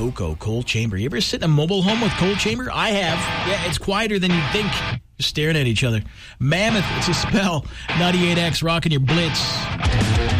Yoko, cold chamber. You ever sit in a mobile home with cold chamber? I have. Yeah, it's quieter than you'd think. Just staring at each other. Mammoth, it's a spell. 98X rocking your blitz.